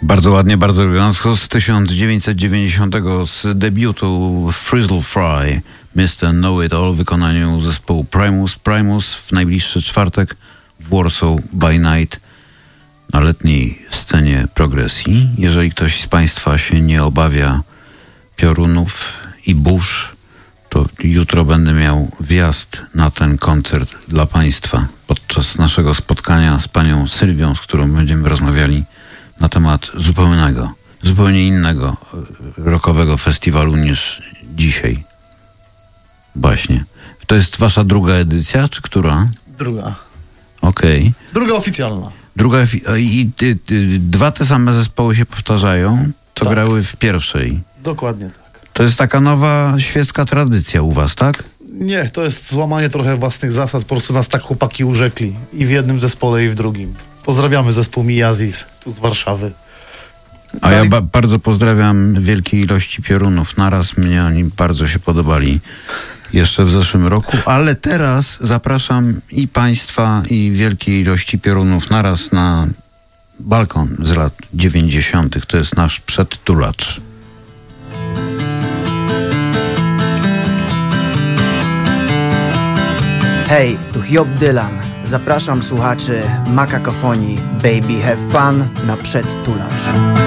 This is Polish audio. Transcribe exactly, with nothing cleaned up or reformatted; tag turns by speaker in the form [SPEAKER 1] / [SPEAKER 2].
[SPEAKER 1] Bardzo ładnie, bardzo elegancko. Z tysiąc dziewięćset dziewięćdziesiątego z debiutu Frizzle Fry, mister Know It All w wykonaniu zespołu Primus. Primus w najbliższy czwartek w Warsaw by Night na letniej scenie progresji. Jeżeli ktoś z Państwa się nie obawia piorunów i burz, to jutro będę miał wjazd na ten koncert dla Państwa podczas naszego spotkania z panią Sylwią, z którą będziemy rozmawiali na temat zupełnego, zupełnie innego rockowego festiwalu niż dzisiaj. Właśnie. To jest wasza druga edycja, czy która?
[SPEAKER 2] Druga.
[SPEAKER 1] Okej. Okay.
[SPEAKER 2] Druga oficjalna.
[SPEAKER 1] Druga i y, y, dwa te same zespoły się powtarzają, co
[SPEAKER 2] tak.
[SPEAKER 1] grały w pierwszej.
[SPEAKER 2] Dokładnie tak.
[SPEAKER 1] To jest taka nowa świecka tradycja u was, tak?
[SPEAKER 2] Nie, to jest złamanie trochę własnych zasad. Po prostu nas tak chłopaki urzekli. I w jednym zespole, i w drugim. Pozdrawiamy zespół Miazis, tu z Warszawy.
[SPEAKER 1] A ja ba- bardzo pozdrawiam wielkiej ilości piorunów. Naraz mnie oni bardzo się podobali jeszcze w zeszłym roku, ale teraz zapraszam i państwa, i wielkiej ilości piorunów naraz na balkon z lat dziewięćdziesiątych. To jest nasz przedtulacz.
[SPEAKER 3] Hej, tu Hiob Dylan. Zapraszam słuchaczy Makakofonii Baby Have Fun na przedtulacz.